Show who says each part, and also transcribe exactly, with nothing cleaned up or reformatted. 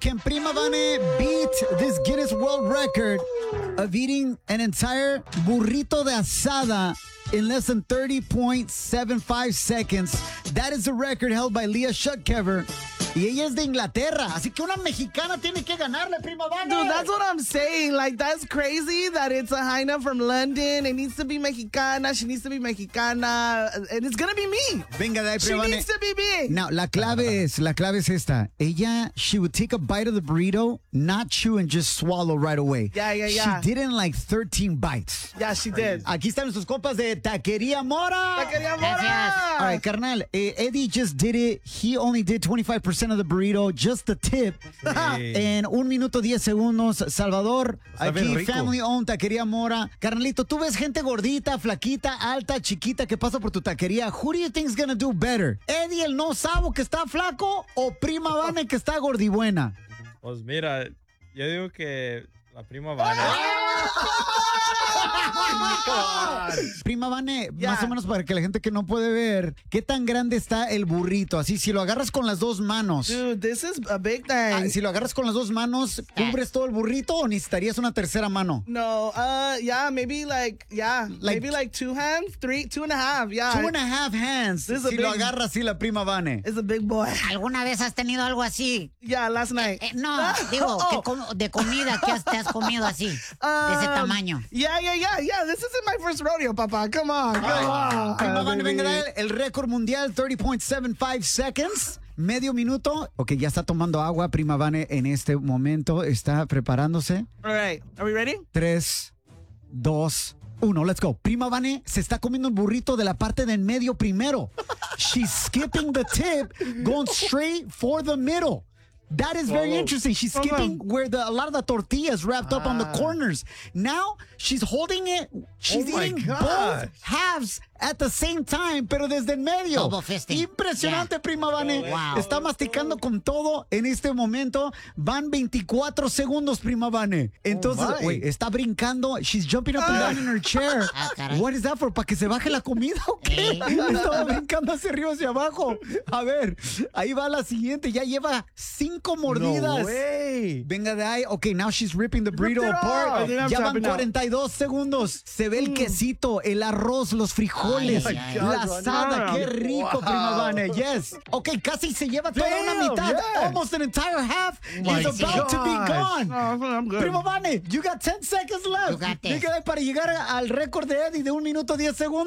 Speaker 1: Can Prima Vane beat this Guinness World Record of eating an entire burrito de asada in less than thirty point seven five seconds? That is the record held by Leah Schuckkever. Y ella es de Inglaterra, así que una mexicana tiene que ganarle, Prima Vane.
Speaker 2: Dude, that's what I'm saying. Like, that's crazy that it's a Jaina from London. It needs to be Mexicana. She needs to be Mexicana. And it's gonna be me.
Speaker 1: Venga de ahí,
Speaker 2: She
Speaker 1: Prima Vane.
Speaker 2: needs to be me.
Speaker 1: Now, la clave es, la clave es esta. Ella, she would take a bite of the burrito, not chew and just swallow right away.
Speaker 2: Yeah, yeah, yeah.
Speaker 1: She did it in like thirteen bites.
Speaker 2: Yeah, she did.
Speaker 1: Aquí están nuestros compas de Taquería Mora.
Speaker 2: Taquería Mora.
Speaker 3: Gracias.
Speaker 1: All right, carnal. eh, Eddie just did it. He only did twenty-five percent of the burrito, just the tip. En un minuto diez segundos. Salvador,
Speaker 4: Está bien
Speaker 1: aquí
Speaker 4: rico.
Speaker 1: family owned Taquería Mora. Carnalito, tú ves gente gordita, flaquita, alta, chiquita que pasa por tu taquería. Who do you think is gonna do better? Eddie, el no sabo que está flaco, o Prima Vane que está gordibuena?
Speaker 4: Pues mira, yo digo que la prima Vane.
Speaker 1: Prima Vane,
Speaker 2: Ya.
Speaker 1: más o menos para que la gente que no puede ver, ¿qué tan grande está el burrito? Así, si lo agarras con las dos manos.
Speaker 2: Dude, this is a big
Speaker 1: Ah,
Speaker 2: thing.
Speaker 1: si lo agarras con las dos manos, ¿cubres todo el burrito o necesitarías una tercera mano?
Speaker 2: No, uh, yeah, maybe like, yeah,
Speaker 1: Like-
Speaker 2: maybe like two hands, three, two and a half, yeah.
Speaker 1: Two and a half hands.
Speaker 2: This is a
Speaker 1: Si lo
Speaker 2: big-
Speaker 1: agarras así la Prima Vane.
Speaker 2: It's a big boy.
Speaker 3: ¿Alguna vez has tenido algo así?
Speaker 2: Yeah, last night.
Speaker 3: Eh, no, digo,
Speaker 2: Oh.
Speaker 3: que com- de comida que has- te has comido así, de ese
Speaker 2: Um,
Speaker 3: tamaño.
Speaker 2: Yeah, yeah, yeah, yeah. This isn't my first rodeo, Papa. Come on, come on.
Speaker 1: Prima Vane,
Speaker 2: baby.
Speaker 1: venga, dale el récord mundial, thirty point seven five seconds. Medio minuto. Ok, ya está tomando agua Prima Vane en este momento. Está preparándose.
Speaker 2: All right, are we ready?
Speaker 1: Tres, dos, uno. Let's go. Prima Vane se está comiendo el burrito de la parte del medio primero. She's skipping the tip, going straight for the middle. That is very interesting. She's skipping where the, a lot of the tortillas wrapped up on the corners. Now she's holding it. She's
Speaker 4: Oh my
Speaker 1: eating
Speaker 4: gosh.
Speaker 1: both halves at the same time, pero desde el medio.
Speaker 3: Double fisting.
Speaker 1: Impresionante,
Speaker 3: Yeah.
Speaker 1: Prima Vane.
Speaker 3: Wow.
Speaker 1: Está masticando con todo en este momento. Van veinticuatro segundos, Prima Vane. Entonces,
Speaker 4: my.
Speaker 1: wait, está brincando. She's jumping up and down in her chair.
Speaker 3: Ah, caray.
Speaker 1: What is that for? ¿Para que se baje la comida o qué?
Speaker 3: Eh.
Speaker 1: Estaba brincando hacia arriba, hacia abajo. A ver, ahí va la siguiente. Ya lleva cinco mordidas.
Speaker 4: No way.
Speaker 1: Venga de ahí. Ok, now she's ripping the burrito
Speaker 2: Rip it
Speaker 1: apart.
Speaker 2: off. I think I'm
Speaker 1: Ya van
Speaker 2: chopping out.
Speaker 1: cuarenta y dos segundos. Se ve el quesito, el arroz, los frijoles,
Speaker 3: Ay, ay,
Speaker 1: la
Speaker 2: ay.
Speaker 1: asada. Qué rico,
Speaker 4: Wow.
Speaker 1: Prima Vane. Yes. Ok, casi se lleva toda una
Speaker 4: Damn,
Speaker 1: mitad.
Speaker 4: yeah.
Speaker 1: Almost an entire half
Speaker 4: my
Speaker 1: is about to be
Speaker 4: gosh.
Speaker 1: gone.
Speaker 2: Oh, I'm good.
Speaker 1: Prima Vane, you got ten seconds left.
Speaker 3: You got this.
Speaker 1: Venga, para llegar al récord de Eddie de un minuto diez segundos.